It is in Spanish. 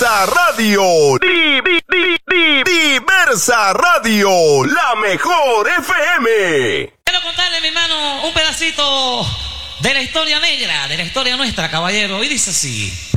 Diversa Radio. Diversa Radio, la mejor FM. Quiero contarle, mi hermano, un pedacito de la historia negra, de la historia nuestra, caballero. Y dice así.